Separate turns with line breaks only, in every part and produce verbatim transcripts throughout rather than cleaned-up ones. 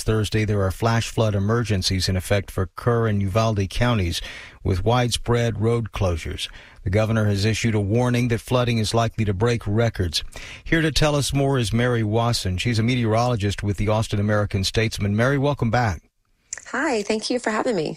last Thursday, there are flash flood emergencies in effect for Kerr and Uvalde counties with widespread road closures. The governor has issued a warning that flooding is likely to break records. Here to tell us more is Mary Wasson. She's a meteorologist with the Austin American-Statesman. Mary, welcome back.
Hi, thank you for having me.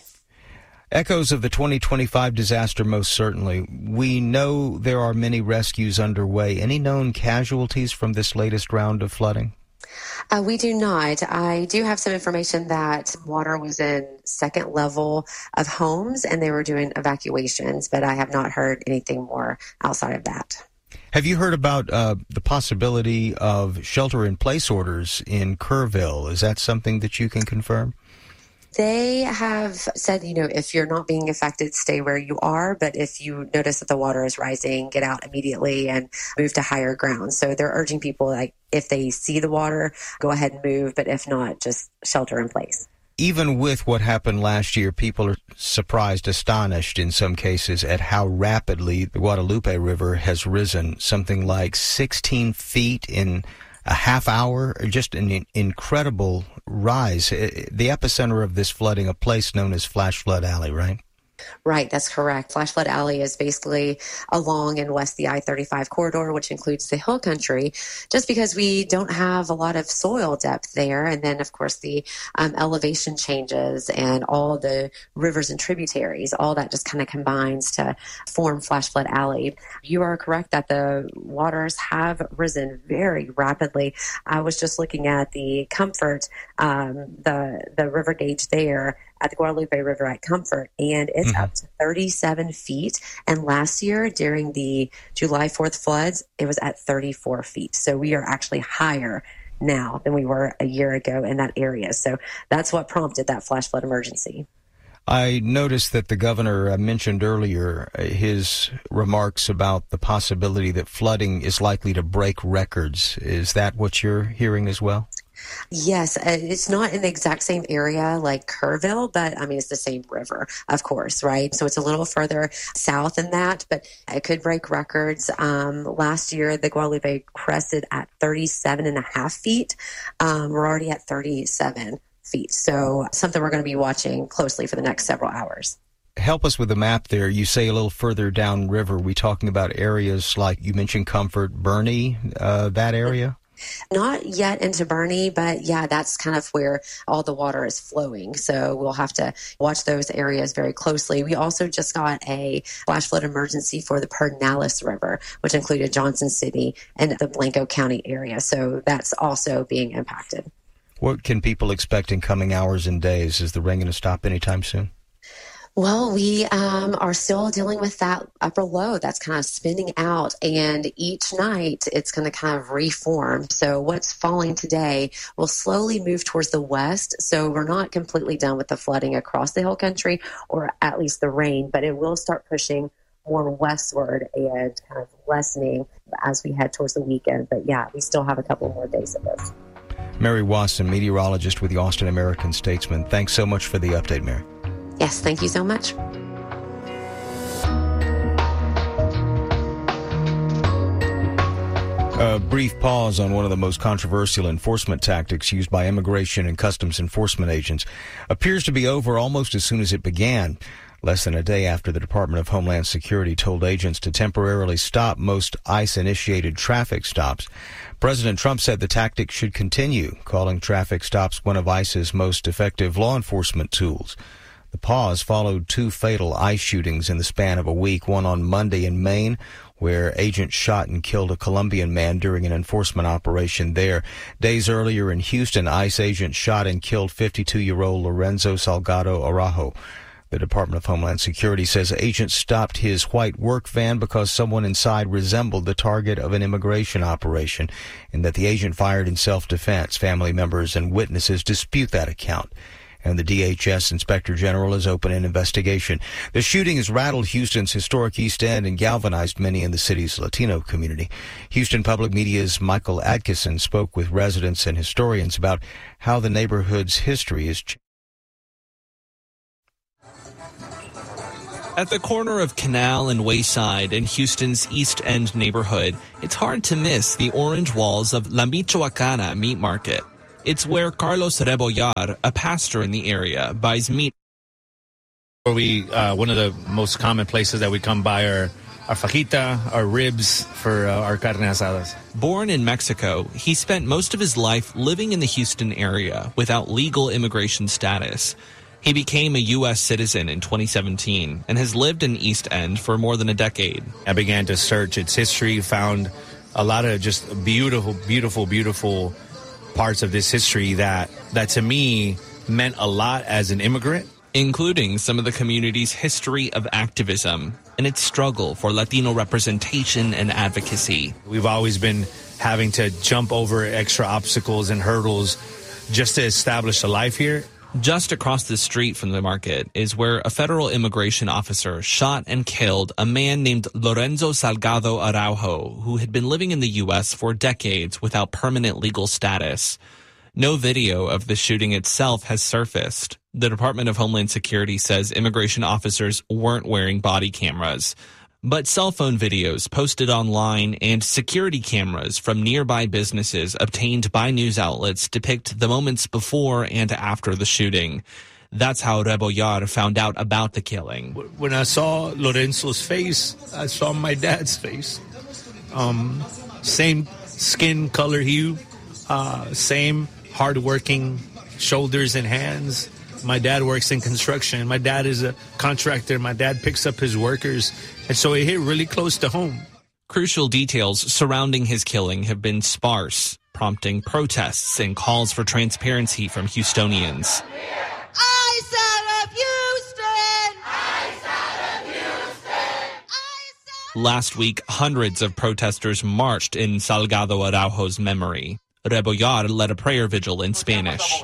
Echoes of the twenty twenty-five disaster, most certainly. We know there are many rescues underway. Any known casualties from this latest round of flooding?
Uh, we do not. I do have some information that water was in second level of homes and they were doing evacuations, but I have not heard anything more outside of that.
Have you heard about uh, the possibility of shelter-in-place orders in Kerrville? Is that something that you can confirm?
They have said, you know, if you're not being affected, stay where you are. But if you notice that the water is rising, get out immediately and move to higher ground. So they're urging people, like, if they see the water, go ahead and move. But if not, just shelter in place.
Even with what happened last year, people are surprised, astonished in some cases at how rapidly the Guadalupe River has risen, something like sixteen feet in a half hour, just an incredible rise. The epicenter of this flooding, a place known as Flash Flood Alley, right?
Right, that's correct. Flash Flood Alley is basically along and west the I thirty-five corridor, which includes the hill country, just because we don't have a lot of soil depth there. And then, of course, the um, elevation changes and all the rivers and tributaries, all that just kind of combines to form Flash Flood Alley. You are correct that the waters have risen very rapidly. I was just looking at the Comfort, um, the, the river gauge there at the Guadalupe River at Comfort, and it's mm-hmm. up to thirty-seven feet. And last year, during the July fourth floods, it was at thirty-four feet. So we are actually higher now than we were a year ago in that area. So that's what prompted that flash flood emergency.
I noticed that the governor mentioned earlier his remarks about the possibility that flooding is likely to break records. Is that what you're hearing as well?
Yes, it's not in the exact same area like Kerrville, but I mean, it's the same river, of course, right? So it's a little further south than that, but it could break records. Um, last year, the Guadalupe crested at thirty-seven and a half feet. Um, we're already at thirty-seven feet. So something we're going to be watching closely for the next several hours.
Help us with the map there. You say a little further downriver. We talking about areas like you mentioned Comfort, Bernie, uh, that area?
Not yet into Bernie, but yeah, that's kind of where all the water is flowing. So we'll have to watch those areas very closely. We also just got a flash flood emergency for the Pedernales River, which included Johnson City and the Blanco County area. So that's also being impacted.
What can people expect in coming hours and days? Is the rain going to stop anytime soon?
Well, we um, are still dealing with that upper low that's kind of spinning out, and each night it's going to kind of reform. So what's falling today will slowly move towards the west. So we're not completely done with the flooding across the hill country, or at least the rain, but it will start pushing more westward and kind of lessening as we head towards the weekend. But yeah, we still have a couple more days of this.
Mary Wasson, meteorologist with the Austin American-Statesman. Thanks so much for the update, Mary.
Yes, thank you so much.
A brief pause on one of the most controversial enforcement tactics used by immigration and customs enforcement agents appears to be over almost as soon as it began. Less than a day after the Department of Homeland Security told agents to temporarily stop most ICE-initiated traffic stops, President Trump said the tactic should continue, calling traffic stops one of ICE's most effective law enforcement tools. The pause followed two fatal ICE shootings in the span of a week, one on Monday in Maine, where agents shot and killed a Colombian man during an enforcement operation there. Days earlier in Houston, ICE agents shot and killed fifty-two-year-old Lorenzo Salgado Araujo. The Department of Homeland Security says agents stopped his white work van because someone inside resembled the target of an immigration operation, and that the agent fired in self-defense. Family members and witnesses dispute that account, and the D H S Inspector General has opened an investigation. The shooting has rattled Houston's historic East End and galvanized many in the city's Latino community. Houston Public Media's Michael Adkison spoke with residents and historians about how the neighborhood's history is changing.
At the corner of Canal and Wayside in Houston's East End neighborhood, it's hard to miss the orange walls of La Michoacana Meat Market. It's where Carlos Rebollar, a pastor in the area, buys meat.
We uh, one of the most common places that we come by are our fajita, our ribs for uh, our carne asadas.
Born in Mexico, he spent most of his life living in the Houston area without legal immigration status. He became a U S citizen in twenty seventeen and has lived in East End for more than a decade.
I began to search its history, found a lot of just beautiful, beautiful, beautiful parts of this history that, that to me meant a lot as an immigrant.
Including some of the community's history of activism and its struggle for Latino representation and advocacy.
We've always been having to jump over extra obstacles and hurdles just to establish a life here.
Just across the street from the market is where a federal immigration officer shot and killed a man named Lorenzo Salgado Araujo, who had been living in the U S for decades without permanent legal status. No video of the shooting itself has surfaced. The Department of Homeland Security says immigration officers weren't wearing body cameras. But cell phone videos posted online and security cameras from nearby businesses obtained by news outlets depict the moments before and after the shooting. That's how Rebollar found out about the killing.
When I saw Lorenzo's face, I saw my dad's face. Um, same skin color hue, uh, same hardworking shoulders and hands. My dad works in construction. My dad is a contractor. My dad picks up his workers. And so it hit really close to home.
Crucial details surrounding his killing have been sparse, prompting protests and calls for transparency from Houstonians.
I said of Houston! I said of Houston! I said...
Last week, hundreds of protesters marched in Salgado Araujo's memory. Rebollar led a prayer vigil in Spanish.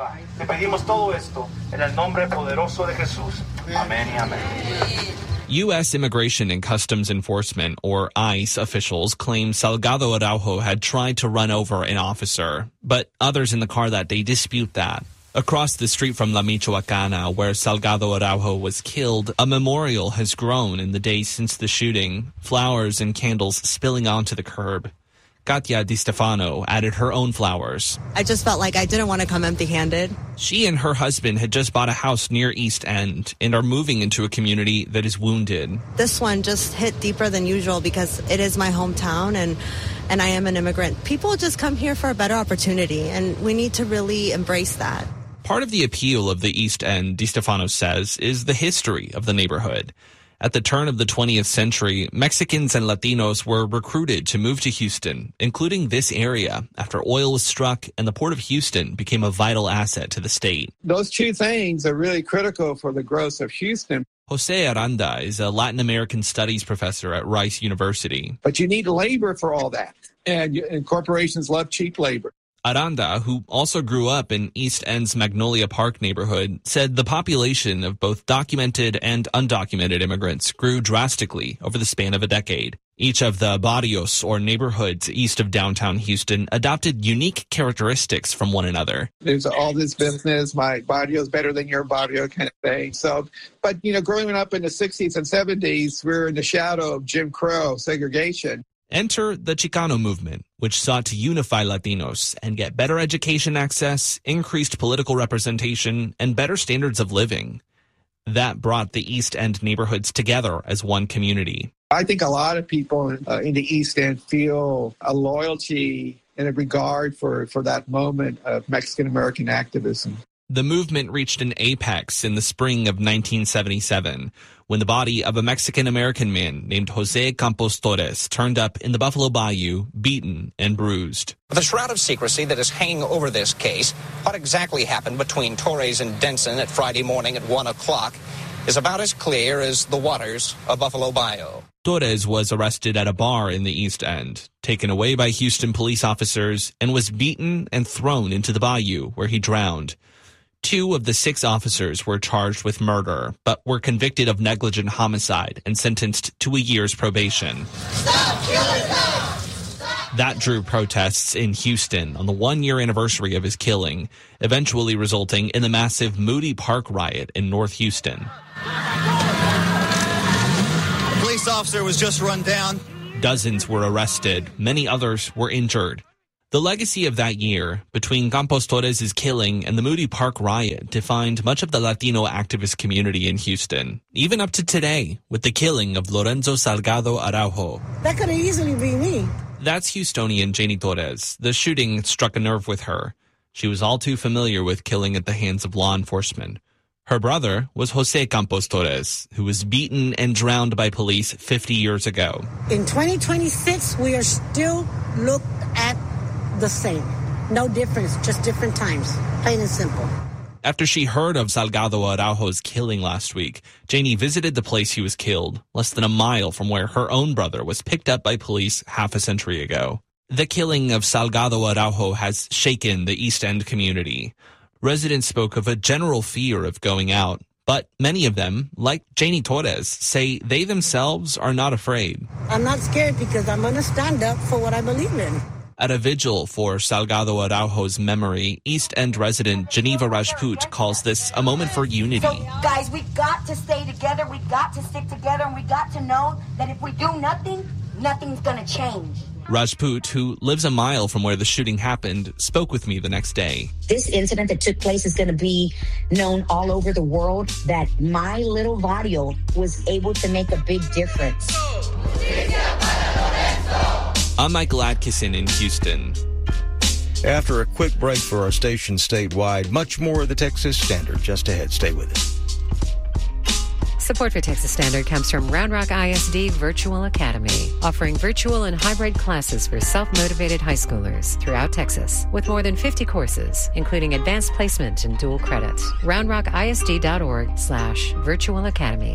U S Immigration and Customs Enforcement, or ICE, officials claim Salgado Araujo had tried to run over an officer, but others in the car that day dispute that. Across the street from La Michoacana, where Salgado Araujo was killed, a memorial has grown in the days since the shooting, flowers and candles spilling onto the curb. Katia Di Stefano added her own flowers.
I just felt like I didn't want to come empty-handed.
She and her husband had just bought a house near East End and are moving into a community that is wounded.
This one just hit deeper than usual because it is my hometown and, and I am an immigrant. People just come here for a better opportunity, and we need to really embrace that.
Part of the appeal of the East End, Di Stefano says, is the history of the neighborhood. At the turn of the twentieth century, Mexicans and Latinos were recruited to move to Houston, including this area, after oil was struck and the Port of Houston became a vital asset to the state.
Those two things are really critical for the growth of Houston.
Jose Aranda is a Latin American studies professor at Rice University.
But you need labor for all that, and, and corporations love cheap labor.
Aranda, who also grew up in East End's Magnolia Park neighborhood, said the population of both documented and undocumented immigrants grew drastically over the span of a decade. Each of the barrios, or neighborhoods east of downtown Houston, adopted unique characteristics from one another.
There's all this business, my barrio is better than your barrio kind of thing. So, but, you know, growing up in the sixties and seventies, we were in the shadow of Jim Crow segregation.
Enter the Chicano movement, which sought to unify Latinos and get better education access, increased political representation, and better standards of living. That brought the East End neighborhoods together as one community.
I think a lot of people uh, in the East End feel a loyalty and a regard for, for that moment of Mexican-American activism.
The movement reached an apex in the spring of nineteen seventy-seven, when the body of a Mexican-American man named Jose Campos Torres turned up in the Buffalo Bayou, beaten and bruised.
With a shroud of secrecy that is hanging over this case, what exactly happened between Torres and Denson at Friday morning at one o'clock is about as clear as the waters of Buffalo Bayou.
Torres was arrested at a bar in the East End, taken away by Houston police officers, and was beaten and thrown into the bayou, where he drowned. Two of the six officers were charged with murder, but were convicted of negligent homicide and sentenced to a year's probation.
Stop killing them! Stop.
That drew protests in Houston on the one-year anniversary of his killing, eventually resulting in the massive Moody Park riot in North Houston.
A police officer was just run down.
Dozens were arrested. Many others were injured. The legacy of that year, between Campos Torres' killing and the Moody Park riot, defined much of the Latino activist community in Houston, even up to today, with the killing of Lorenzo Salgado Araujo.
That could have easily been me.
That's Houstonian Janie Torres. The shooting struck a nerve with her. She was all too familiar with killing at the hands of law enforcement. Her brother was Jose Campos Torres, who was beaten and drowned by police fifty years ago.
In twenty twenty-six, we are still looked at the same. No difference, just different times. Plain and simple.
After she heard of Salgado Araujo's killing last week, Janie visited the place he was killed, less than a mile from where her own brother was picked up by police half a century ago. The killing of Salgado Araujo has shaken the East End community. Residents spoke of a general fear of going out, but many of them, like Janie Torres, say they themselves are not afraid.
I'm not scared because I'm going to stand up for what I believe in.
At a vigil for Salgado Araujo's memory, East End resident Geneva Rajput calls this a moment for unity.
So, guys, we got to stay together, we got to stick together, and we got to know that if we do nothing, nothing's going to change.
Rajput, who lives a mile from where the shooting happened, spoke with me the next day.
This incident that took place is going to be known all over the world, that my little barrio was able to make a big difference.
I'm Michael Atkinson in Houston.
After a quick break for our station statewide, much more of the Texas Standard just ahead. Stay with us.
Support for Texas Standard comes from Round Rock I S D Virtual Academy, offering virtual and hybrid classes for self-motivated high schoolers throughout Texas, with more than fifty courses, including advanced placement and dual credit. round rock I S D dot org slash virtual academy.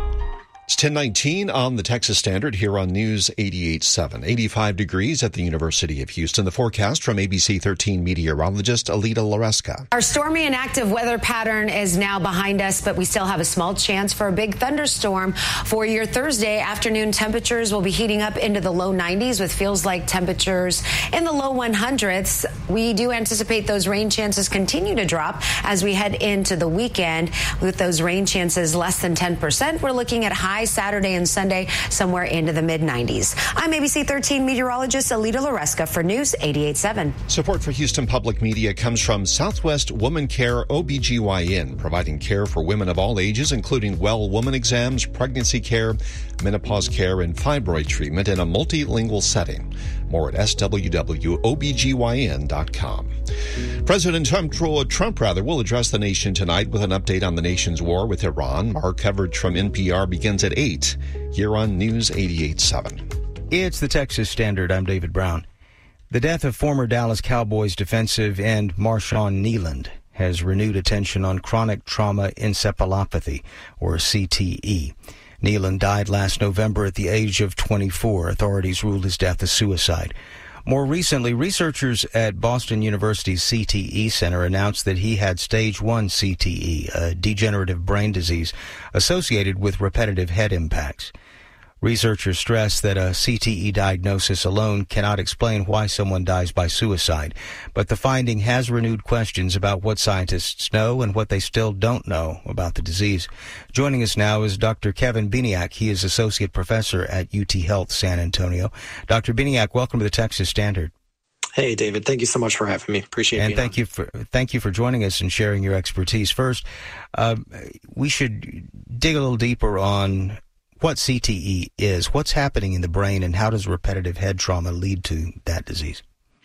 It's ten nineteen on the Texas Standard here on News eighty-eight point seven. eighty-five degrees at the University of Houston. The forecast from A B C thirteen meteorologist Alita Loresca.
Our stormy and active weather pattern is now behind us, but we still have a small chance for a big thunderstorm for your Thursday afternoon. Temperatures will be heating up into the low nineties with feels like temperatures in the low hundreds. We do anticipate those rain chances continue to drop as we head into the weekend. With those rain chances less than ten percent, we're looking at high Saturday and Sunday somewhere into the mid nineties. I'm A B C thirteen meteorologist Alita Loresca for News eighty-eight point seven.
Support for Houston Public Media comes from Southwest Woman Care O B G Y N, providing care for women of all ages, including well woman exams, pregnancy care, menopause care, and fibroid treatment in a multilingual setting. More at S W W O B G Y N dot com. President Trump, Trump rather, will address the nation tonight with an update on the nation's war with Iran. Our coverage from N P R begins at eight here on News eighty-eight point seven.
It's the Texas Standard. I'm David Brown. The death of former Dallas Cowboys defensive end Marshawn Kneeland has renewed attention on chronic trauma encephalopathy, or C T E. Kneeland died last November at the age of twenty-four. Authorities ruled his death a suicide. More recently, researchers at Boston University's C T E Center announced that he had stage one C T E, a degenerative brain disease associated with repetitive head impacts. Researchers stress that a C T E diagnosis alone cannot explain why someone dies by suicide, but the finding has renewed questions about what scientists know and what they still don't know about the disease. Joining us now is Doctor Kevin Bieniak. He is Associate Professor at U T Health San Antonio. Doctor Bieniak, welcome to the Texas Standard.
Hey, David. Thank you so much for having me. Appreciate it.
And thank you for thank you for joining us and sharing your expertise. First, uh, we should dig a little deeper on what C T E is, what's happening in the brain, and how does repetitive head trauma lead to that disease?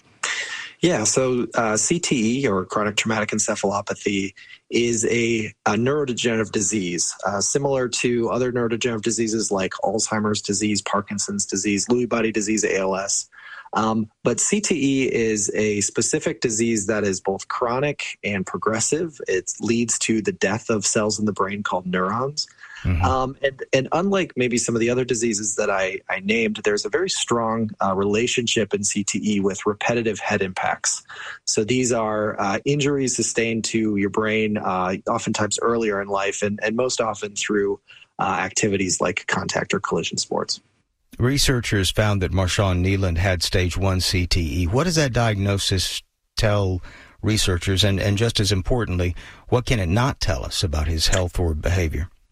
Yeah, so uh, C T E, or chronic traumatic encephalopathy, is a, a neurodegenerative disease, uh, similar to other neurodegenerative diseases like Alzheimer's disease, Parkinson's disease, Lewy body disease, A L S. Um, but C T E is a specific disease that is both chronic and progressive. It leads to the death of cells in the brain called neurons. Mm-hmm. Um, and, and unlike maybe some of the other diseases that I, I named, there's a very strong uh, relationship in C T E with repetitive head impacts. So these are uh, injuries sustained to your brain, uh, oftentimes earlier in life, and, and most often through uh, activities like contact or collision sports.
Researchers found that Marshawn Kneeland had stage one C T E. What does that diagnosis tell researchers? And, and just as importantly, what can it not tell us about his health or behavior?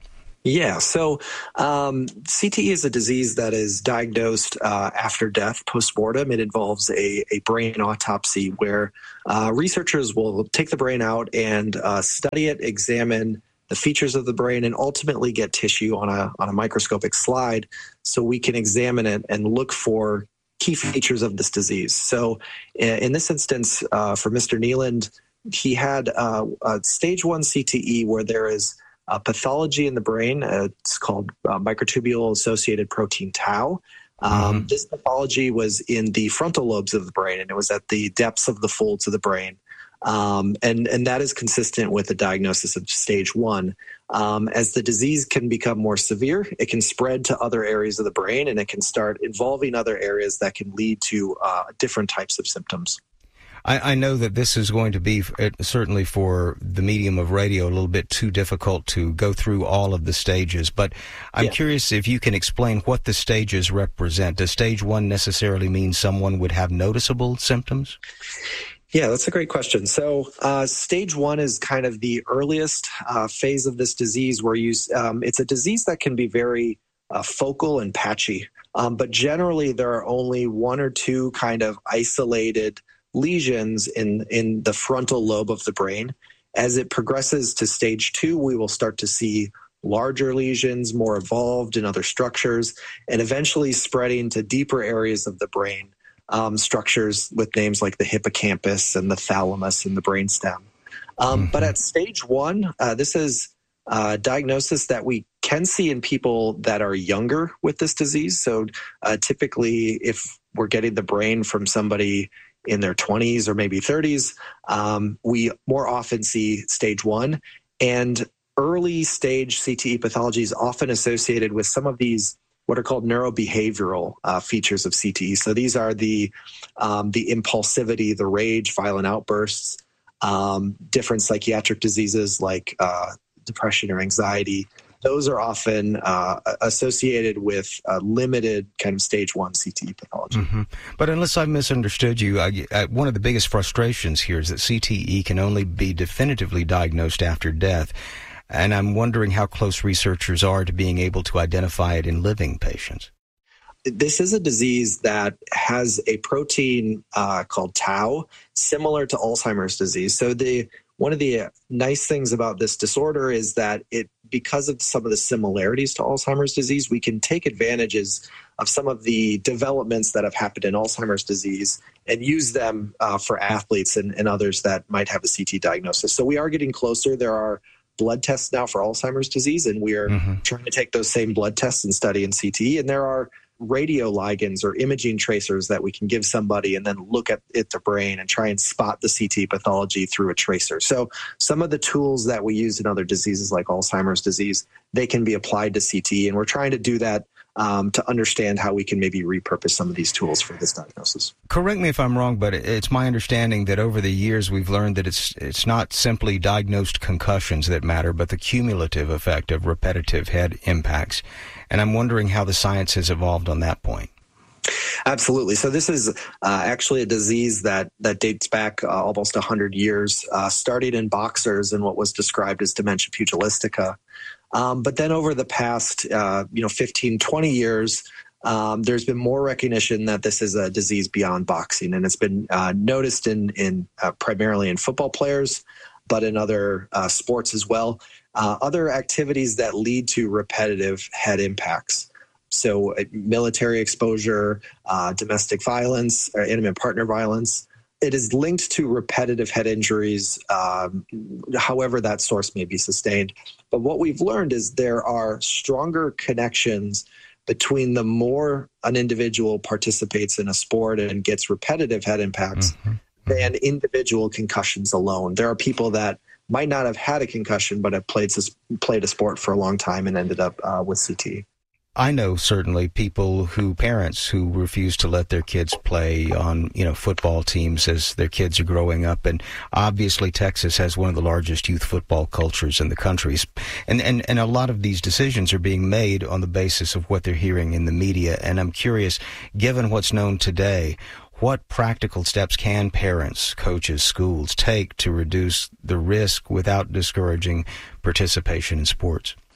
Yeah, so um, C T E is a disease that is diagnosed uh, after death, postmortem. It involves a, a brain autopsy where uh, researchers will take the brain out and uh, study it, examine the features of the brain, and ultimately get tissue on a on a microscopic slide so we can examine it and look for key features of this disease. So in this instance, uh, for Mister Nealand, he had uh, a stage one C T E where there is Uh, pathology in the brain. Uh, it's called uh, microtubule-associated protein tau. Um, mm-hmm. This pathology was in the frontal lobes of the brain, and it was at the depths of the folds of the brain. Um, and, and that is consistent with the diagnosis of stage one. Um, as the disease can become more severe, it can spread to other areas of the brain, and it can start involving other areas that can lead to uh, different types of symptoms.
I, I know that this is going to be, certainly for the medium of radio, a little bit too difficult to go through all of the stages, but I'm yeah. curious if you can explain what the stages represent. Does stage one necessarily mean someone would have noticeable symptoms?
Yeah, that's a great question. So uh, stage one is kind of the earliest uh, phase of this disease where you, um, it's a disease that can be very uh, focal and patchy, um, but generally there are only one or two kind of isolated lesions in, in the frontal lobe of the brain. As it progresses to stage two, we will start to see larger lesions, more evolved in other structures, and eventually spreading to deeper areas of the brain, um, structures with names like the hippocampus and the thalamus and the brainstem. Um, mm-hmm. But at stage one, uh, this is a diagnosis that we can see in people that are younger with this disease. So uh, typically, if we're getting the brain from somebody in their twenties or maybe thirties, um, we more often see stage one. And early stage C T E pathology is often associated with some of these what are called neurobehavioral uh, features of C T E. So these are the um, the impulsivity, the rage, violent outbursts, um, different psychiatric diseases like uh, depression or anxiety. Those are often uh, associated with a limited kind of stage one C T E pathology.
Mm-hmm. But unless I've misunderstood you, I, I, one of the biggest frustrations here is that C T E can only be definitively diagnosed after death. And I'm wondering how close researchers are to being able to identify it in living patients.
This is a disease that has a protein uh, called tau, similar to Alzheimer's disease. So the one of the nice things about this disorder is that it, because of some of the similarities to Alzheimer's disease, we can take advantages of some of the developments that have happened in Alzheimer's disease and use them uh, for athletes and, and others that might have a C T diagnosis. So we are getting closer. There are blood tests now for Alzheimer's disease, and we are mm-hmm. trying to take those same blood tests and study in C T E. And there are radioligands or imaging tracers that we can give somebody and then look at it, the brain, and try and spot the C T pathology through a tracer. So some of the tools that we use in other diseases like Alzheimer's disease, they can be applied to C T E, and we're trying to do that um, to understand how we can maybe repurpose some of these tools for this diagnosis.
Correct me if I'm wrong, but it's my understanding that over the years we've learned that it's it's not simply diagnosed concussions that matter, but the cumulative effect of repetitive head impacts. And I'm wondering how the science has evolved on that point.
Absolutely. So this is uh, actually a disease that, that dates back uh, almost one hundred years, uh, starting in boxers and what was described as dementia pugilistica. Um, but then over the past, uh, you know, fifteen, twenty years, um, there's been more recognition that this is a disease beyond boxing. And it's been uh, noticed in, in uh, primarily in football players, but in other uh, sports as well. Uh, other activities that lead to repetitive head impacts. So uh, military exposure, uh, domestic violence, or intimate partner violence. It is linked to repetitive head injuries, um, however that source may be sustained. But what we've learned is there are stronger connections between the more an individual participates in a sport and gets repetitive head impacts mm-hmm. than individual concussions alone. There are people that might not have had a concussion, but have played played a sport for a long time and ended up uh, with C T.
I know certainly people who, parents who refuse to let their kids play on, you know, football teams as their kids are growing up. And obviously Texas has one of the largest youth football cultures in the country. And, and, and a lot of these decisions are being made on the basis of what they're hearing in the media. And I'm curious, given what's known today, what practical steps can parents, coaches, schools take to reduce the risk without discouraging participation in sports?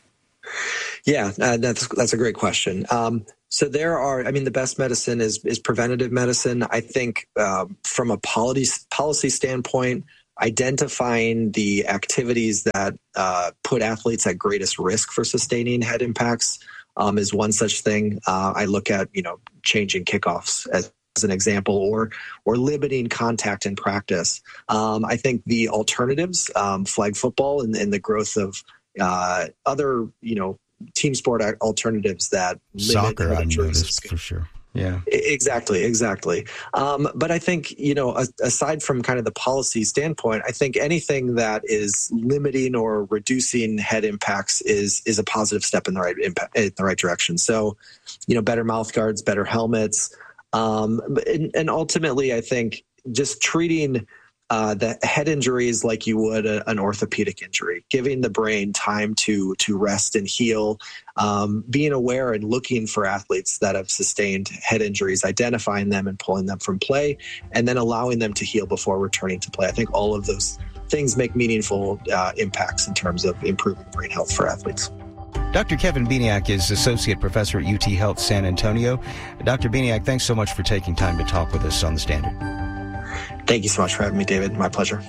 Yeah, uh, that's that's a great question. Um, so there are, I mean, the best medicine is is preventative medicine. I think uh, from a policy policy standpoint, identifying the activities that uh, put athletes at greatest risk for sustaining head impacts um, is one such thing. Uh, I look at, you know, changing kickoffs as, as an example, or or limiting contact in practice. Um, I think the alternatives, um, flag football, and, and the growth of uh, other, you know, team sport alternatives that
soccer, I've noticed for sure. Yeah,
exactly, exactly. Um, but I think, you know, aside from kind of the policy standpoint, I think anything that is limiting or reducing head impacts is is a positive step in the right impact, in the right direction. So, you know, better mouth guards, better helmets, um, and, and ultimately, I think just treating Uh, the head injuries like you would a, an orthopedic injury, giving the brain time to to rest and heal, um, being aware and looking for athletes that have sustained head injuries, identifying them and pulling them from play, and then allowing them to heal before returning to play. I think all of those things make meaningful uh, impacts in terms of improving brain health for athletes.
Doctor Kevin Bieniak is Associate Professor at U T Health San Antonio. Doctor Bieniak, thanks so much for taking time to talk with us on The Standard.
Thank you so much for having me, David. My pleasure.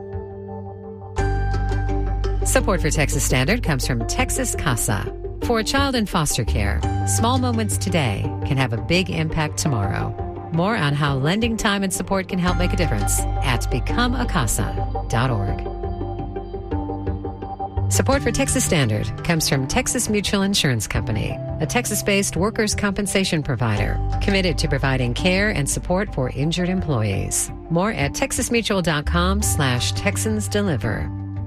Support for Texas Standard comes from Texas Casa. For a child in foster care, small moments today can have a big impact tomorrow. More on how lending time and support can help make a difference at become a casa dot org. Support for Texas Standard comes from Texas Mutual Insurance Company, a Texas-based workers' compensation provider committed to providing care and support for injured employees. More at texasmutual.com slash Texans Deliver.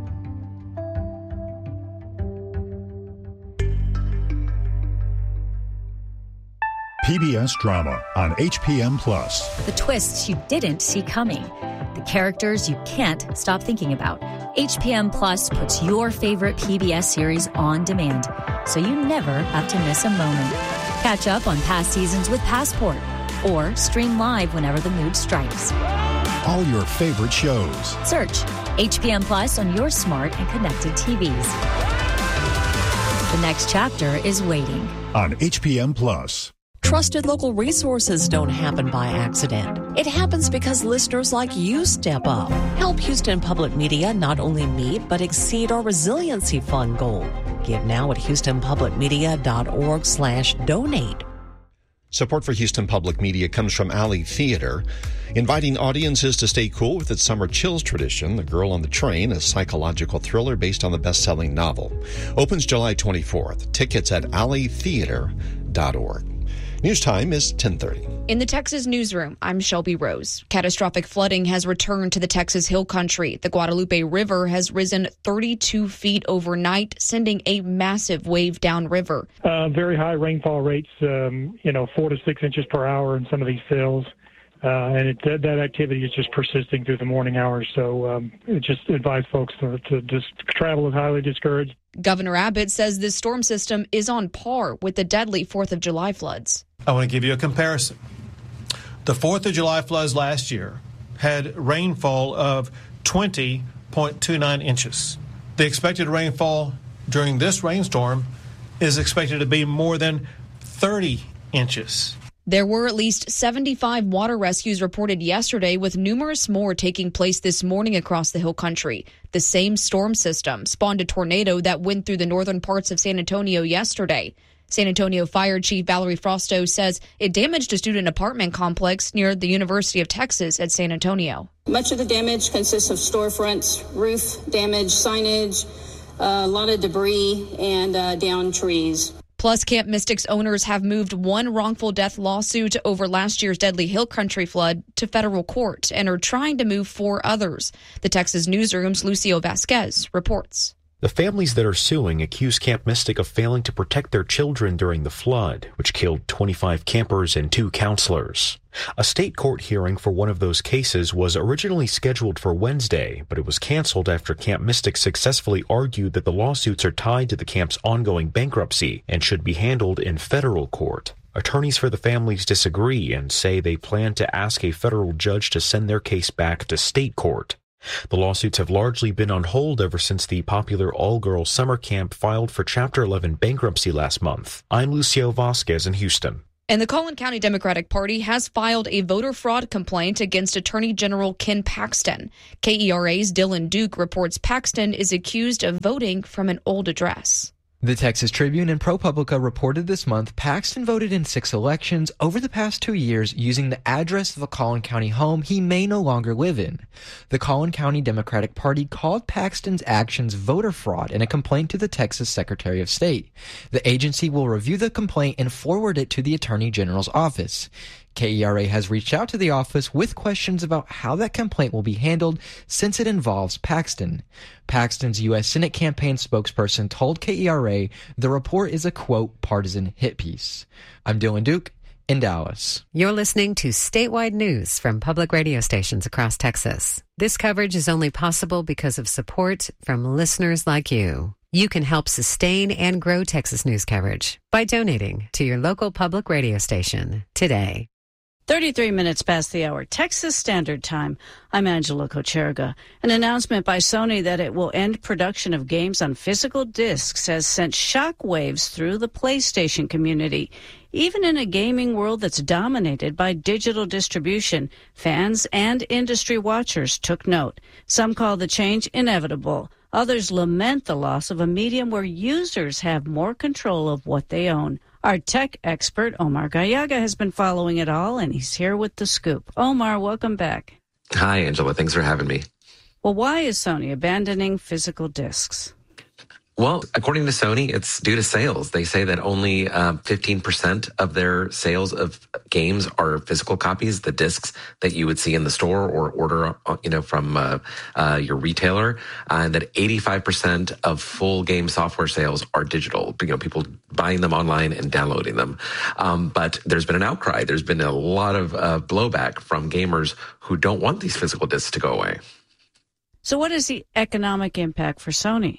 P B S Drama on H P M Plus.
The twists you didn't see coming. The characters you can't stop thinking about. H P M Plus puts your favorite P B S series on demand, so you never have to miss a moment. Catch up on past seasons with Passport, or stream live whenever the mood strikes.
All your favorite shows.
Search H P M Plus on your smart and connected T Vs. The next chapter is waiting.
On H P M Plus.
Trusted local resources don't happen by accident. It happens because listeners like you step up. Help Houston Public Media not only meet but exceed our resiliency fund goal. Give now at houstonpublicmedia.org slash donate.
Support for Houston Public Media comes from Alley Theater, inviting audiences to stay cool with its Summer Chills tradition. The Girl on the Train, a psychological thriller based on the best-selling novel, opens July twenty-fourth. Tickets at alley theater dot org. News time is ten thirty.
In the Texas newsroom, I'm Shelby Rose. Catastrophic flooding has returned to the Texas Hill Country. The Guadalupe River has risen thirty-two feet overnight, sending a massive wave downriver.
Uh, very high rainfall rates, um, you know, four to six inches per hour in some of these fills. Uh, and it, that, that activity is just persisting through the morning hours. So um, it just advise folks to, to just travel is highly discouraged.
Governor Abbott says this storm system is on par with the deadly fourth of July floods.
I want to give you a comparison. The fourth of July floods last year had rainfall of twenty point two nine inches. The expected rainfall during this rainstorm is expected to be more than thirty inches.
There were at least seventy-five water rescues reported yesterday, with numerous more taking place this morning across the Hill Country. The same storm system spawned a tornado that went through the northern parts of San Antonio yesterday. San Antonio Fire Chief Valerie Frosto says it damaged a student apartment complex near the University of Texas at San Antonio.
Much of the damage consists of storefronts, roof damage, signage, uh, a lot of debris, and uh, downed trees.
Plus, Camp Mystics owners have moved one wrongful death lawsuit over last year's deadly Hill Country flood to federal court and are trying to move four others. The Texas Newsroom's Lucio Vasquez reports.
The families that are suing accuse Camp Mystic of failing to protect their children during the flood, which killed twenty-five campers and two counselors. A state court hearing for one of those cases was originally scheduled for Wednesday, but it was canceled after Camp Mystic successfully argued that the lawsuits are tied to the camp's ongoing bankruptcy and should be handled in federal court. Attorneys for the families disagree and say they plan to ask a federal judge to send their case back to state court. The lawsuits have largely been on hold ever since the popular all-girls summer camp filed for Chapter eleven bankruptcy last month. I'm Lucio Vasquez in Houston.
And the Collin County Democratic Party has filed a voter fraud complaint against Attorney General Ken Paxton. K E R A's Dylan Duke reports Paxton is accused of voting from an old address.
The Texas Tribune and ProPublica reported this month Paxton voted in six elections over the past two years using the address of a Collin County home he may no longer live in. The Collin County Democratic Party called Paxton's actions voter fraud in a complaint to the Texas Secretary of State. The agency will review the complaint and forward it to the Attorney General's office. K E R A has reached out to the office with questions about how that complaint will be handled since it involves Paxton. Paxton's U S Senate campaign spokesperson told K E R A the report is a, quote, partisan hit piece. I'm Dylan Duke in Dallas.
You're listening to statewide news from public radio stations across Texas. This coverage is only possible because of support from listeners like you. You can help sustain and grow Texas news coverage by donating to your local public radio station today.
thirty-three minutes past the hour, Texas Standard Time. I'm Angela Kocherga. An announcement by Sony that it will end production of games on physical discs has sent shockwaves through the PlayStation community. Even in a gaming world that's dominated by digital distribution, fans and industry watchers took note. Some call the change inevitable. Others lament the loss of a medium where users have more control of what they own. Our tech expert, Omar Gallaga, has been following it all, and he's here with the scoop. Omar, welcome back.
Hi, Angela. Thanks for having me.
Well, why is Sony abandoning physical discs?
Well, according to Sony, it's due to sales. They say that only uh, fifteen percent of their sales of games are physical copies, the discs that you would see in the store or order, you know, from uh, uh, your retailer, uh, and that eighty-five percent of full game software sales are digital. You know, people buying them online and downloading them. Um, but there's been an outcry. There's been a lot of uh, blowback from gamers who don't want these physical discs to go away.
So what is the economic impact for Sony?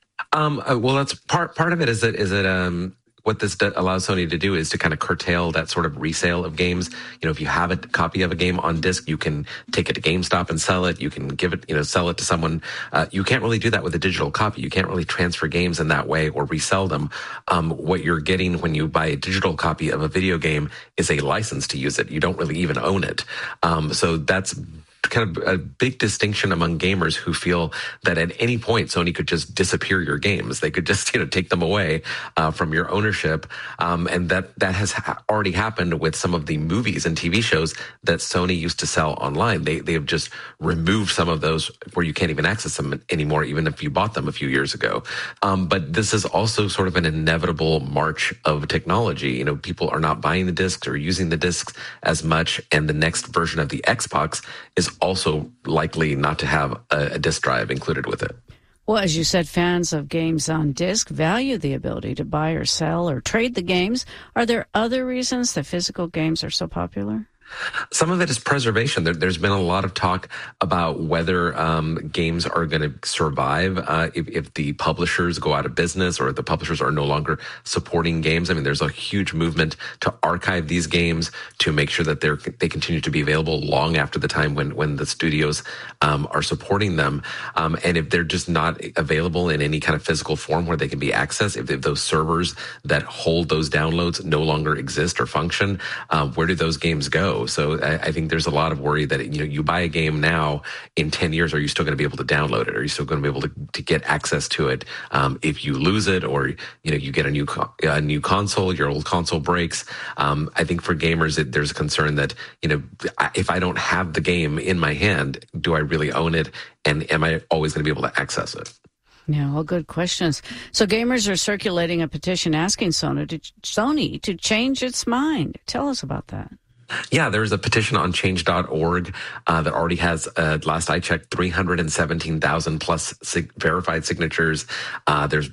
Um, uh, well, that's part part of it. Is that is that um, what this d- allows Sony to do is to kind of curtail that sort of resale of games. You know, if you have a copy of a game on disc, you can take it to GameStop and sell it. You can give it, you know, sell it to someone. Uh, you can't really do that with a digital copy. You can't really transfer games in that way or resell them. Um, what you're getting when you buy a digital copy of a video game is a license to use it. You don't really even own it. Um, so that's kind of a big distinction among gamers who feel that at any point Sony could just disappear your games. They could just, you know, take them away uh, from your ownership. Um, and that, that has ha- already happened with some of the movies and T V shows that Sony used to sell online. They, they have just removed some of those where you can't even access them anymore, even if you bought them a few years ago. Um, but this is also sort of an inevitable march of technology. You know, people are not buying the discs or using the discs as much. And the next version of the Xbox is also likely not to have a, a disc drive included with it.
Well, as you said, fans of games on disc value the ability to buy or sell or trade the games. Are there other reasons that physical games are so popular?
Some of it is preservation. There, there's been a lot of talk about whether um, games are going to survive uh, if, if the publishers go out of business or if the publishers are no longer supporting games. I mean, there's a huge movement to archive these games to make sure that they're they continue to be available long after the time when when the studios um, are supporting them. Um, and if they're just not available in any kind of physical form where they can be accessed, if, if those servers that hold those downloads no longer exist or function, uh, where do those games go? So I, I think there's a lot of worry that, you know, you buy a game now, in ten years, are you still going to be able to download it? Are you still going to be able to, to get access to it? Um, if you lose it or, you know, you get a new co- a new console, your old console breaks. Um, I think for gamers, it, there's a concern that, you know, if I don't have the game in my hand, do I really own it? And am I always going to be able to access it?
Yeah, all good questions. So gamers are circulating a petition asking Sony to, Sony to change its mind. Tell us about that.
Yeah, there's a petition on change dot org uh, that already has, uh, last I checked, three hundred seventeen thousand plus sig- verified signatures. Uh, there's been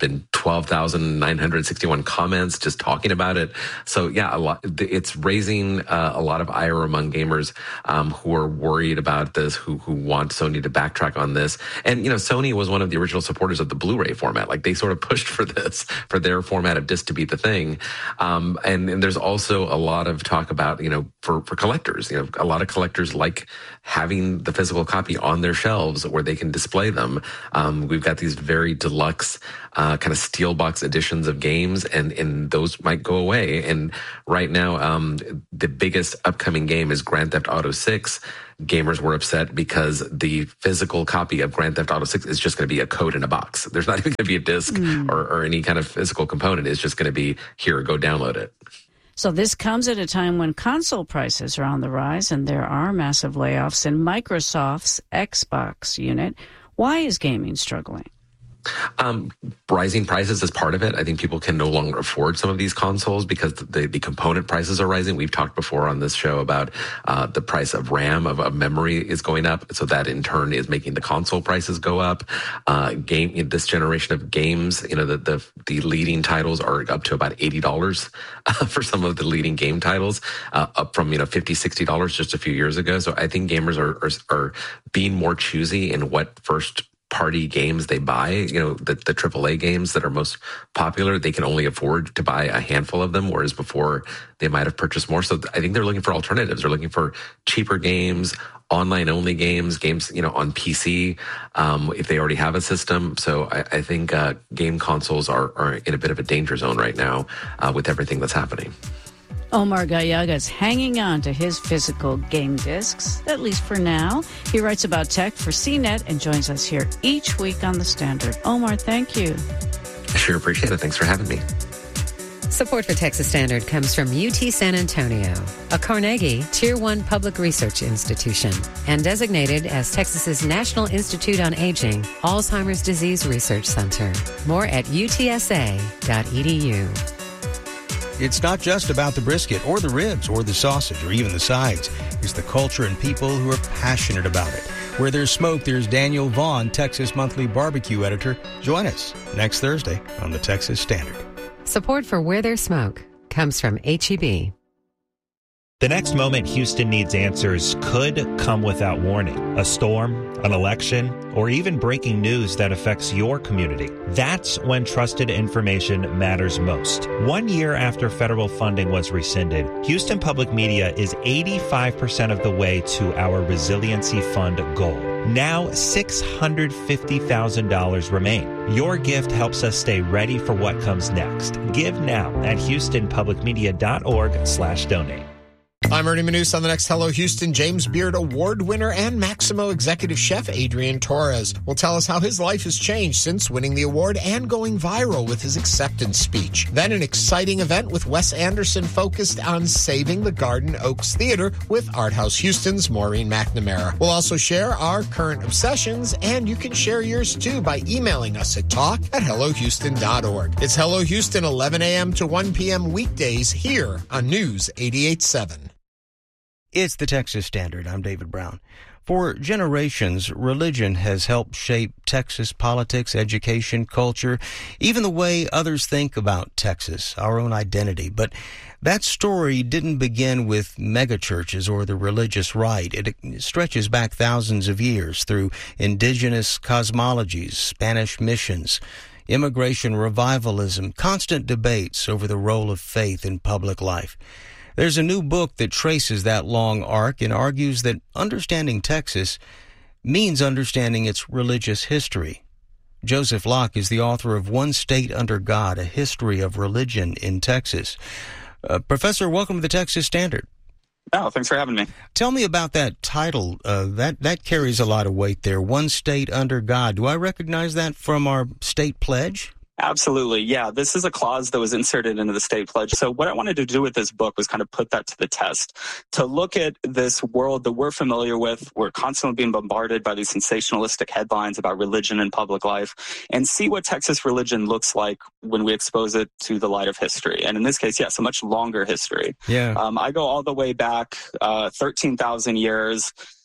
twelve thousand nine hundred sixty-one comments just talking about it. So yeah, a lot, it's raising uh, a lot of ire among gamers um, who are worried about this, who who want Sony to backtrack on this. And, you know, Sony was one of the original supporters of the Blu-ray format. Like, they sort of pushed for this, for their format of disc to be the thing. Um, and, and there's also a lot of talk about, you know, for, for collectors, you know, a lot of collectors like having the physical copy on their shelves where they can display them. Um, we've got these very deluxe uh, kind of steel box editions of games, and, and those might go away. And right now, um, the biggest upcoming game is Grand Theft Auto six. Gamers were upset because the physical copy of Grand Theft Auto six is just going to be a code in a box. There's not even going to be a disc mm. or, or any kind of physical component. It's just going to be, here, go download it.
So this comes at a time when console prices are on the rise and there are massive layoffs in Microsoft's Xbox unit. Why is gaming struggling?
Um, rising prices is part of it. I think people can no longer afford some of these consoles because the, the component prices are rising. We've talked before on this show about uh, the price of RAM, of, of memory is going up. So that in turn is making the console prices go up. Uh, game, in this generation of games, you know, the, the, the leading titles are up to about eighty dollars uh, for some of the leading game titles, uh, up from, you know, fifty dollars, sixty dollars just a few years ago. So I think gamers are, are, are being more choosy in what first party games they buy. You know, the, the triple A games that are most popular, they can only afford to buy a handful of them, whereas before they might have purchased more. So I think they're looking for alternatives. They're looking for cheaper games, online only games, games, you know, on P C, um, if they already have a system. So I, I think uh, game consoles are, are in a bit of a danger zone right now uh, with everything that's happening.
Omar Gallaga is hanging on to his physical game discs, at least for now. He writes about tech for C net and joins us here each week on The Standard. Omar, thank you.
I sure appreciate it. Thanks for having me.
Support for Texas Standard comes from U T San Antonio, a Carnegie Tier one public research institution, and designated as Texas's National Institute on Aging Alzheimer's Disease Research Center. More at U T S A dot E D U.
It's not just about the brisket or the ribs or the sausage or even the sides. It's the culture and people who are passionate about it. Where there's smoke, there's Daniel Vaughn, Texas Monthly Barbecue Editor. Join us next Thursday on the Texas Standard.
Support for Where There's Smoke comes from H E B.
The next moment Houston needs answers could come without warning. A storm, an election, or even breaking news that affects your community. That's when trusted information matters most. One year after federal funding was rescinded, Houston Public Media is eighty-five percent of the way to our Resiliency Fund goal. Now, six hundred fifty thousand dollars remain. Your gift helps us stay ready for what comes next. Give now at houstonpublicmedia.org slash donate.
I'm Ernie Manous on the next Hello Houston. James Beard Award winner and Maximo executive chef Adrian Torres will tell us how his life has changed since winning the award and going viral with his acceptance speech. Then an exciting event with Wes Anderson focused on saving the Garden Oaks Theater with Art House Houston's Maureen McNamara. We'll also share our current obsessions, and you can share yours too by emailing us at talk at hello houston dot org. It's Hello Houston, eleven a.m. to one p.m. weekdays here on News eighty-eight point seven.
It's the Texas Standard. I'm David Brown. For generations, religion has helped shape Texas politics, education, culture, even the way others think about Texas, our own identity. But that story didn't begin with megachurches or the religious right. It stretches back thousands of years through indigenous cosmologies, Spanish missions, immigration revivalism, constant debates over the role of faith in public life. There's a new book that traces that long arc and argues that understanding Texas means understanding its religious history. Joseph Locke is the author of One State Under God, A History of Religion in Texas. Uh, Professor, welcome to the Texas Standard.
Oh, thanks for having me.
Tell me about that title. Uh, that, that carries a lot of weight there, One State Under God. Do I recognize that from our state pledge?
Absolutely. Yeah, this is a clause that was inserted into the state pledge. So what I wanted to do with this book was kind of put that to the test, to look at this world that we're familiar with. We're constantly being bombarded by these sensationalistic headlines about religion and public life, and see what Texas religion looks like when we expose it to the light of history. And in this case, yes, a much longer history.
Yeah.
Um, I go all the way back uh, thirteen thousand years.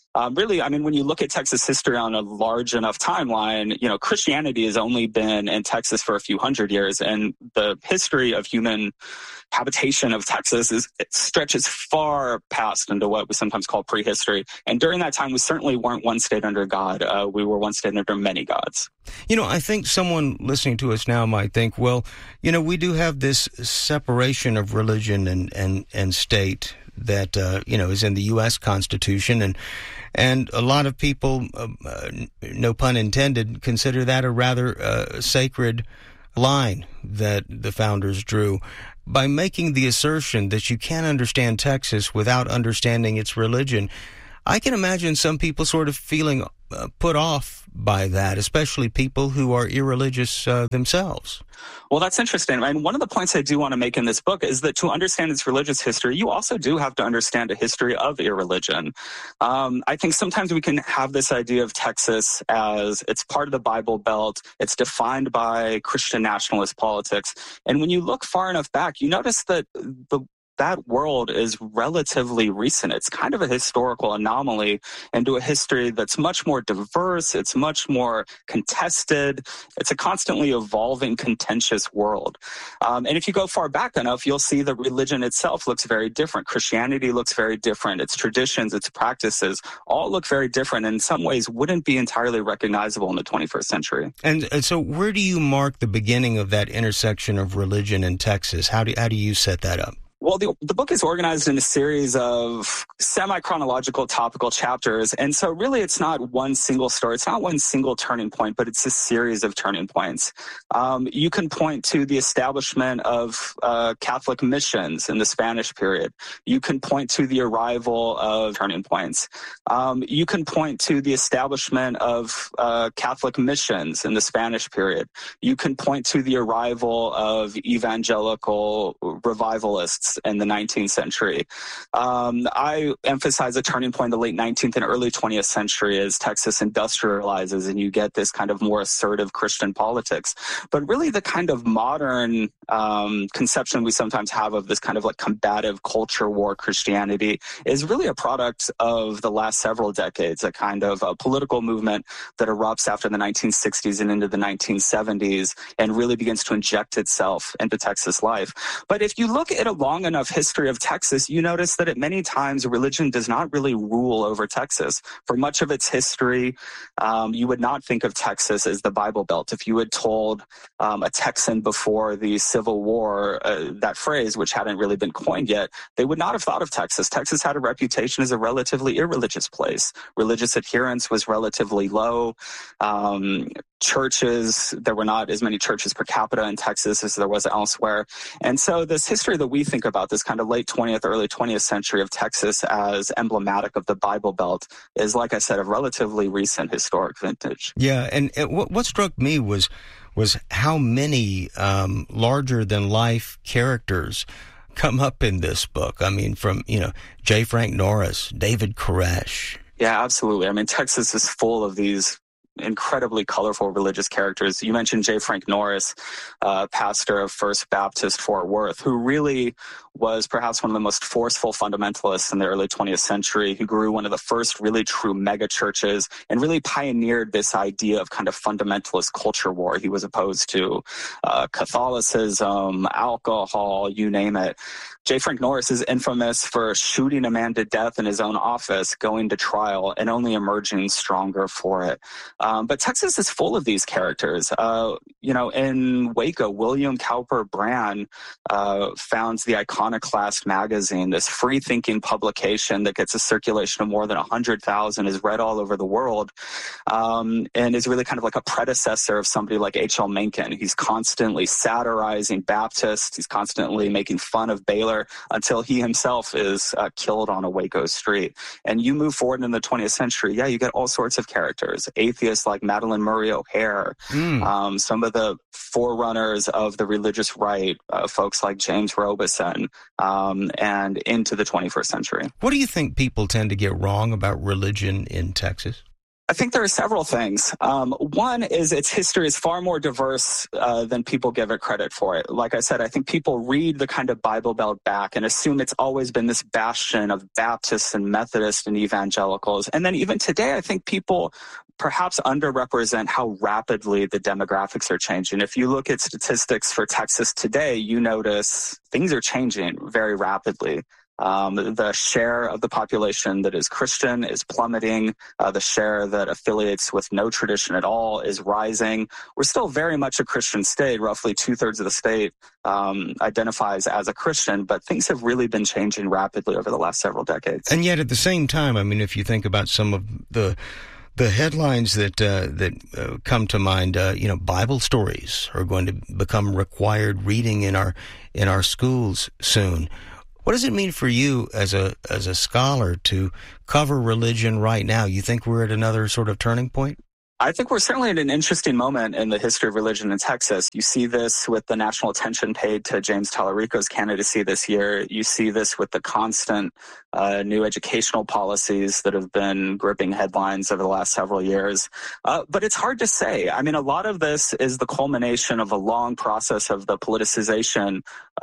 Um, really, I mean, when you look at Texas history on a large enough timeline, you know, Christianity has only been in Texas for a few hundred years, and the history of human habitation of Texas is it stretches far past into what we sometimes call prehistory. And during that time, we certainly weren't one state under God. Uh, we were one state under many gods.
You know, I think someone listening to us now might think, well, you know, we do have this separation of religion and, and, and state that, uh, you know, is in the U S Constitution. And and a lot of people, uh, uh, no pun intended, consider that a rather uh, sacred line that the founders drew. By making the assertion that you can't understand Texas without understanding its religion, I can imagine some people sort of feeling uh, put off by that, especially people who are irreligious uh, themselves.
Well, that's interesting. And one of the points I do want to make in this book is that to understand its religious history, you also do have to understand a history of irreligion. Um, I think sometimes we can have this idea of Texas as it's part of the Bible Belt. It's defined by Christian nationalist politics. And when you look far enough back, you notice that the that world is relatively recent. It's kind of a historical anomaly into a history that's much more diverse. It's much more contested. It's a constantly evolving, contentious world. Um, and if you go far back enough, you'll see that religion itself looks very different. Christianity looks very different. Its traditions, its practices all look very different, and in some ways wouldn't be entirely recognizable in the twenty-first century.
And, and so where do you mark the beginning of that intersection of religion and Texas? How do, how do you set that up?
Well, the, the book is organized in a series of semi-chronological topical chapters. And so really it's not one single story. It's not one single turning point, but it's a series of turning points. Um, you can point to the establishment of uh, Catholic missions in the Spanish period. You can point to the arrival of turning points. Um, you can point to the establishment of uh, Catholic missions in the Spanish period. You can point to the arrival of evangelical revivalists in the nineteenth century. Um, I emphasize a turning point in the late nineteenth and early twentieth century as Texas industrializes and you get this kind of more assertive Christian politics. But really the kind of modern um, conception we sometimes have of this kind of like combative culture war Christianity is really a product of the last several decades, a kind of a political movement that erupts after the nineteen sixties and into the nineteen seventies and really begins to inject itself into Texas life. But if you look at a long enough history of Texas, you notice that at many times religion does not really rule over Texas. For much of its history, um, you would not think of Texas as the Bible Belt. If you had told um, a Texan before the Civil War uh, that phrase, which hadn't really been coined yet, they would not have thought of Texas. Texas had a reputation as a relatively irreligious place. Religious adherence was relatively low. Um, churches, there were not as many churches per capita in Texas as there was elsewhere. And so this history that we think about, this kind of late twentieth, early twentieth century of Texas as emblematic of the Bible Belt is, like I said, a relatively recent historic vintage.
Yeah, and it, what, what struck me was was how many um, larger-than-life characters come up in this book. I mean, from, you know, J. Frank Norris, David Koresh.
Yeah, absolutely. I mean, Texas is full of these incredibly colorful religious characters. You mentioned J. Frank Norris, uh, pastor of First Baptist Fort Worth, who really was perhaps one of the most forceful fundamentalists in the early twentieth century, who grew one of the first really true mega churches and really pioneered this idea of kind of fundamentalist culture war. He was opposed to uh, Catholicism, alcohol, you name it. J. Frank Norris is infamous for shooting a man to death in his own office, going to trial, and only emerging stronger for it. Um, but Texas is full of these characters. Uh, you know, in Waco, William Cowper Brand uh, founds the Iconoclast magazine, this free-thinking publication that gets a circulation of more than one hundred thousand, is read all over the world, um, and is really kind of like a predecessor of somebody like H L Mencken. He's constantly satirizing Baptists. He's constantly making fun of Baylor until he himself is uh, killed on a Waco street. And you move forward in the twentieth century, yeah, you get all sorts of characters. Atheists like Madalyn Murray O'Hair, mm. um, some of the forerunners of the religious right, uh, folks like James Robeson, um, and into the twenty-first century.
What do you think people tend to get wrong about religion in Texas?
I think there are several things. Um, one is its history is far more diverse uh, than people give it credit for it. Like I said, I think people read the kind of Bible Belt back and assume it's always been this bastion of Baptists and Methodists and evangelicals. And then even today, I think people perhaps underrepresent how rapidly the demographics are changing. If you look at statistics for Texas today, you notice things are changing very rapidly. Um, the share of the population that is Christian is plummeting. Uh, the share that affiliates with no tradition at all is rising. We're still very much a Christian state. Roughly two-thirds of the state um, identifies as a Christian, but things have really been changing rapidly over the last several decades.
And yet at the same time, I mean, if you think about some of the the headlines that uh, that uh, come to mind, uh, you know, Bible stories are going to become required reading in our in our schools soon. What does it mean for you as a as a scholar to cover religion right now? You think we're at another sort of turning point?
I think we're certainly at an interesting moment in the history of religion in Texas. You see this with the national attention paid to James Tallarico's candidacy this year. You see this with the constant uh, new educational policies that have been gripping headlines over the last several years. Uh, but it's hard to say. I mean, a lot of this is the culmination of a long process of the politicization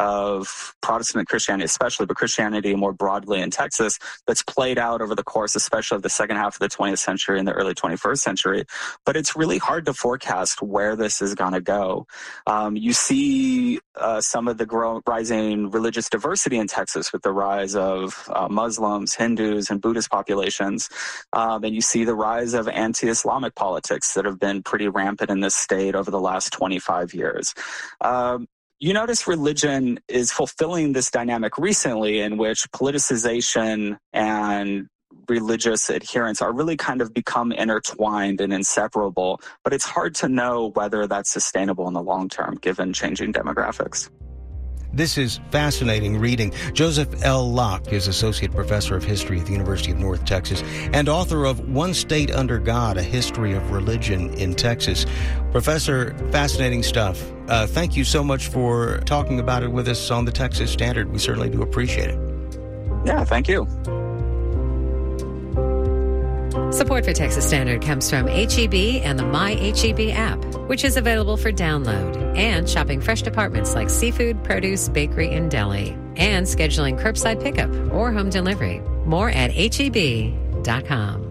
of Protestant Christianity, especially, but Christianity more broadly in Texas, that's played out over the course, especially of the second half of the twentieth century and the early twenty-first century. But it's really hard to forecast where this is going to go. Um, you see uh, some of the grow- rising religious diversity in Texas with the rise of uh, Muslims, Hindus, and Buddhist populations. Um, and you see the rise of anti-Islamic politics that have been pretty rampant in this state over the last twenty-five years. Um, You notice religion is fulfilling this dynamic recently in which politicization and religious adherence are really kind of become intertwined and inseparable, but it's hard to know whether that's sustainable in the long term given changing demographics.
This is fascinating reading. Joseph L. Locke is Associate Professor of History at the University of North Texas and author of One State Under God, A History of Religion in Texas. Professor, fascinating stuff. Uh, thank you so much for talking about it with us on the Texas Standard. We certainly do appreciate it.
Yeah, thank you.
Support for Texas Standard comes from H E B and the My H E B app, which is available for download, and shopping fresh departments like seafood, produce, bakery, and deli, and scheduling curbside pickup or home delivery. More at H E B dot com.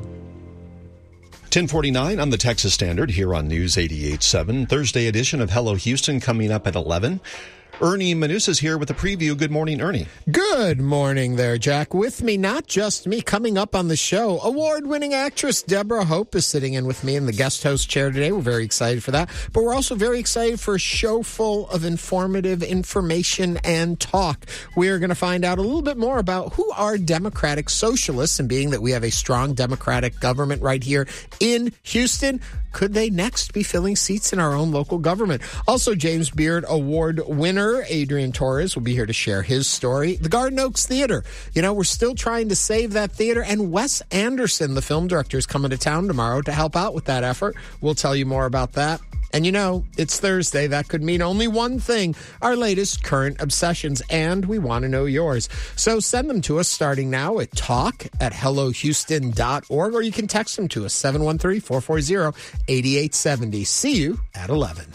ten forty-nine on the Texas Standard here on News eighty-eight point seven. Thursday edition of Hello Houston coming up at eleven. Ernie Manus is here with a preview. Good morning, Ernie.
Good morning there, Jack. With me, not just me, coming up on the show, award-winning actress Deborah Hope is sitting in with me in the guest host chair today. We're very excited for that. But we're also very excited for a show full of informative information and talk. We are going to find out a little bit more about who are Democratic Socialists, and being that we have a strong Democratic government right here in Houston, could they next be filling seats in our own local government? Also, James Beard Award winner Adrian Torres will be here to share his story. The Garden Oaks Theater. You know, we're still trying to save that theater, and Wes Anderson, the film director, is coming to town tomorrow to help out with that effort. We'll tell you more about that. And you know, it's Thursday. That could mean only one thing, our latest current obsessions, and we want to know yours. So send them to us starting now at talk at hello houston dot org, or you can text them to us, seven one three, four four zero, eight eight seven zero. See you at eleven.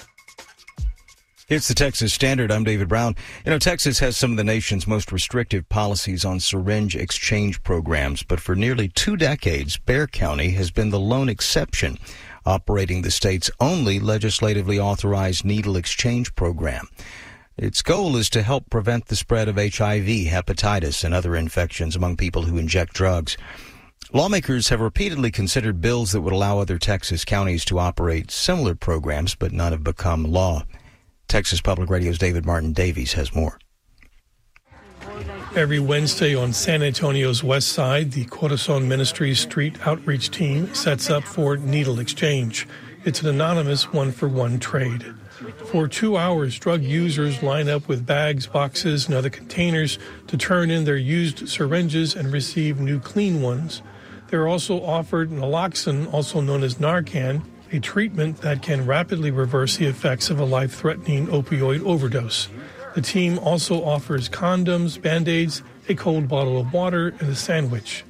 It's the Texas Standard. I'm David Brown. You know, Texas has some of the nation's most restrictive policies on syringe exchange programs, but for nearly two decades, Bexar County has been the lone exception, operating the state's only legislatively authorized needle exchange program. Its goal is to help prevent the spread of H I V, hepatitis, and other infections among people who inject drugs. Lawmakers have repeatedly considered bills that would allow other Texas counties to operate similar programs, but none have become law. Texas Public Radio's David Martin Davies has more.
Every Wednesday on San Antonio's west side, the Corazon Ministries Street Outreach Team sets up for needle exchange. It's an anonymous one-for-one trade. For two hours, drug users line up with bags, boxes, and other containers to turn in their used syringes and receive new clean ones. They're also offered naloxone, also known as Narcan, a treatment that can rapidly reverse the effects of a life-threatening opioid overdose. The team also offers condoms, Band-Aids, a cold bottle of water, and a sandwich.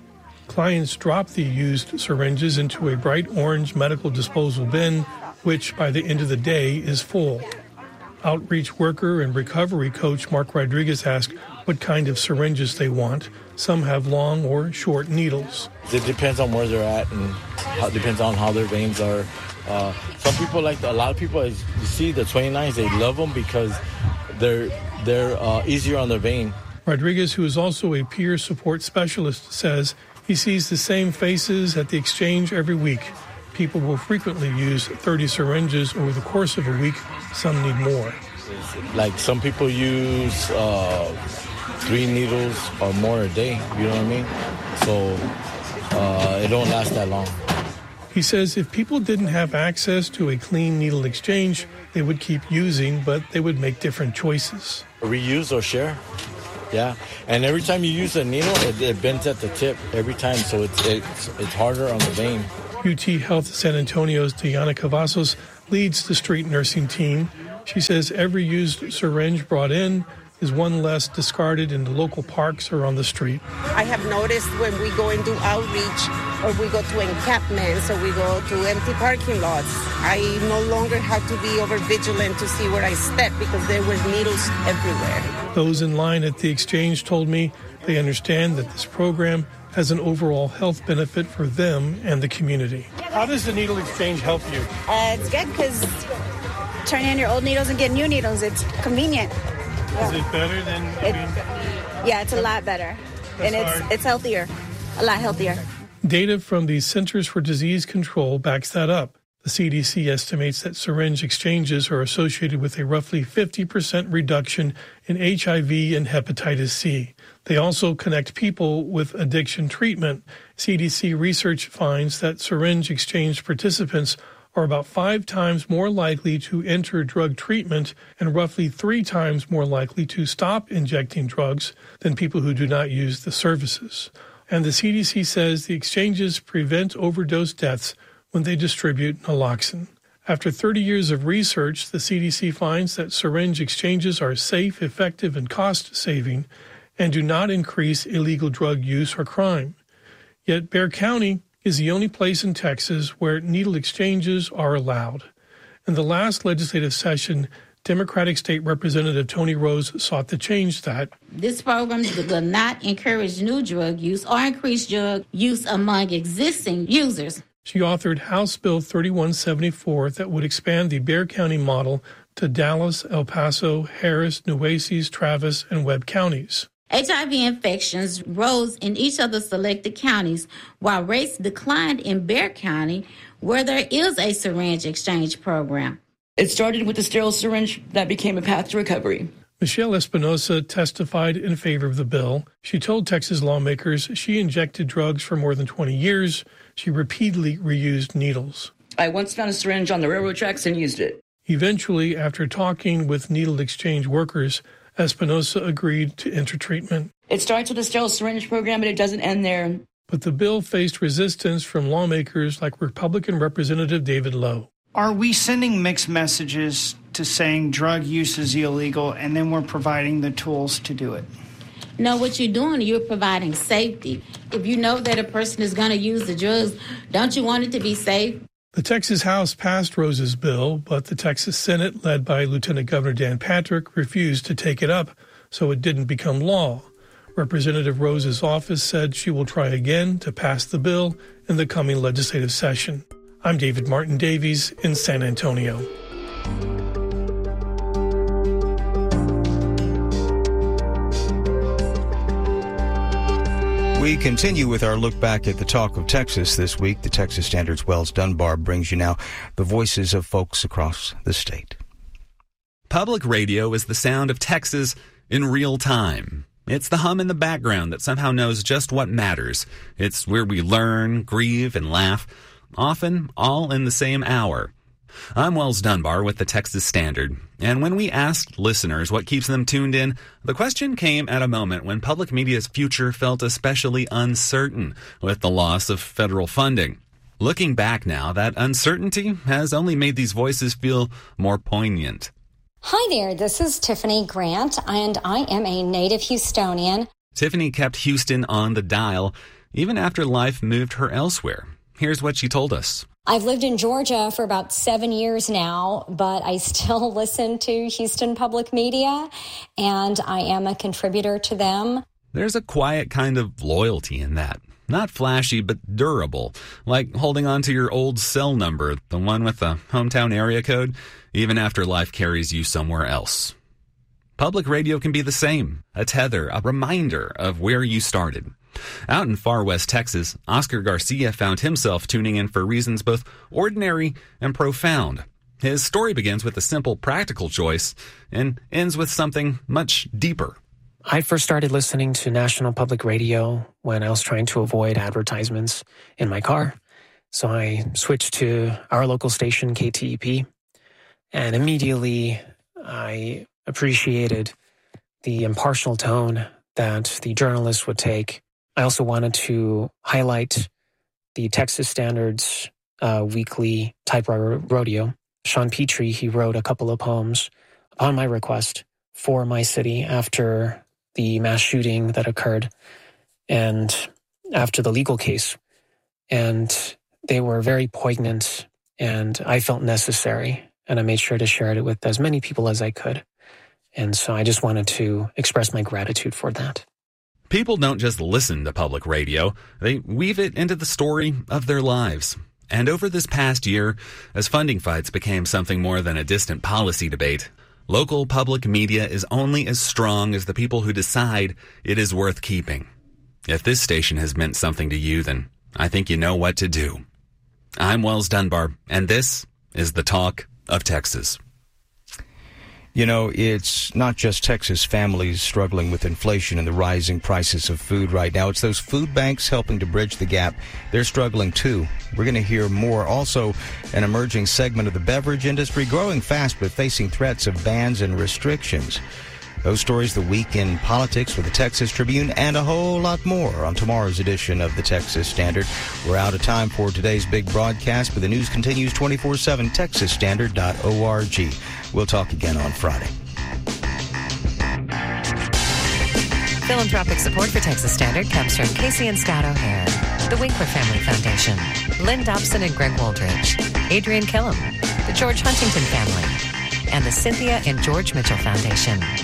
Clients drop the used syringes into a bright orange medical disposal bin, which by the end of the day is full. Outreach worker and recovery coach Mark Rodriguez asked what kind of syringes they want. Some have long or short needles.
It depends on where they're at, and it depends on how their veins are. Uh, some people like, a lot of people, as you see the twenty-nines, they love them because they're, they're uh, easier on their vein.
Rodriguez, who is also a peer support specialist, says he sees the same faces at the exchange every week. People will frequently use thirty syringes over the course of a week. Some need more.
Like some people use uh, three needles or more a day, you know what I mean? So uh, it don't last that long.
He says if people didn't have access to a clean needle exchange, they would keep using, but they would make different choices.
Reuse or share. Yeah, and every time you use a needle, it, it bends at the tip every time, so it's, it's it's harder on the vein.
U T Health San Antonio's Diana Cavazos leads the street nursing team. She says every used syringe brought in is one less discarded in the local parks or on the street.
I have noticed when we go and do outreach, or we go to encampments, or we go to empty parking lots, I no longer have to be over vigilant to see where I step because there were needles everywhere.
Those in line at the exchange told me they understand that this program has an overall health benefit for them and the community. How does the needle exchange help you?
Uh, it's good because turn in your old needles and get new needles. It's convenient.
Is it better than, I
it,
mean,
yeah, it's a lot better. And it's
hard.
it's healthier, a lot healthier.
Data from the Centers for Disease Control backs that up. The C D C estimates that syringe exchanges are associated with a roughly fifty percent reduction in H I V and hepatitis C. They also connect people with addiction treatment. C D C research finds that syringe exchange participants are about five times more likely to enter drug treatment and roughly three times more likely to stop injecting drugs than people who do not use the services. And the C D C says the exchanges prevent overdose deaths when they distribute naloxone. After thirty years of research, the C D C finds that syringe exchanges are safe, effective, and cost-saving and do not increase illegal drug use or crime. Yet Bexar County is the only place in Texas where needle exchanges are allowed. In the last legislative session, Democratic State Representative Tony Rose sought to change that.
This program will not encourage new drug use or increase drug use among existing users.
She authored House Bill thirty-one seventy-four that would expand the Bexar County model to Dallas, El Paso, Harris, Nueces, Travis, and Webb counties.
H I V infections rose in each of the selected counties, while rates declined in Bexar County, where there is a syringe exchange program.
It started with the sterile syringe that became a path to recovery.
Michelle Espinosa testified in favor of the bill. She told Texas lawmakers she injected drugs for more than twenty years. She repeatedly reused needles.
I once found a syringe on the railroad tracks and used it.
Eventually, after talking with needle exchange workers, Espinosa agreed to enter treatment.
It starts with a sterile syringe program, but it doesn't end there.
But the bill faced resistance from lawmakers like Republican Representative David Lowe.
Are we sending mixed messages to saying drug use is illegal and then we're providing the tools to do it?
No, what you're doing, you're providing safety. If you know that a person is going to use the drugs, don't you want it to be safe?
The Texas House passed Rose's bill, but the Texas Senate, led by Lieutenant Governor Dan Patrick, refused to take it up, so it didn't become law. Representative Rose's office said she will try again to pass the bill in the coming legislative session. I'm David Martin Davies in San Antonio.
We continue with our look back at the talk of Texas this week. The Texas Standard's Wells Dunbar brings you now the voices of folks across the state.
Public radio is the sound of Texas in real time. It's the hum in the background that somehow knows just what matters. It's where we learn, grieve, and laugh, often all in the same hour. I'm Wells Dunbar with the Texas Standard, and when we asked listeners what keeps them tuned in, the question came at a moment when public media's future felt especially uncertain with the loss of federal funding. Looking back now, that uncertainty has only made these voices feel more poignant.
Hi there, this is Tiffany Grant, and I am a native Houstonian.
Tiffany kept Houston on the dial, even after life moved her elsewhere. Here's what she told us.
I've lived in Georgia for about seven years now, but I still listen to Houston Public Media, and I am a contributor to them.
There's a quiet kind of loyalty in that. Not flashy, but durable, like holding on to your old cell number, the one with the hometown area code, even after life carries you somewhere else. Public radio can be the same, a tether, a reminder of where you started. Out in far west Texas, Oscar Garcia found himself tuning in for reasons both ordinary and profound. His story begins with a simple, practical choice and ends with something much deeper.
I first started listening to National Public Radio when I was trying to avoid advertisements in my car. So I switched to our local station, K T E P, and immediately I appreciated the impartial tone that the journalists would take. I also wanted to highlight the Texas Standard's uh, weekly typewriter rodeo. Sean Petrie, he wrote a couple of poems upon my request for my city after the mass shooting that occurred and after the legal case. And they were very poignant, and I felt necessary, and I made sure to share it with as many people as I could. And so I just wanted to express my gratitude for that.
People don't just listen to public radio, they weave it into the story of their lives. And over this past year, as funding fights became something more than a distant policy debate, local public media is only as strong as the people who decide it is worth keeping. If this station has meant something to you, then I think you know what to do. I'm Wells Dunbar, and this is the Talk of Texas.
You know, it's not just Texas families struggling with inflation and the rising prices of food right now. It's those food banks helping to bridge the gap. They're struggling too. We're going to hear more. Also, an emerging segment of the beverage industry growing fast but facing threats of bans and restrictions. Those stories, the week in politics with the Texas Tribune, and a whole lot more on tomorrow's edition of the Texas Standard. We're out of time for today's big broadcast, but the news continues twenty-four seven, texas standard dot org. We'll talk again on Friday.
Philanthropic support for Texas Standard comes from Casey and Scott O'Hare, the Winkler Family Foundation, Lynn Dobson and Greg Waldridge, Adrian Killam, the George Huntington Family, and the Cynthia and George Mitchell Foundation.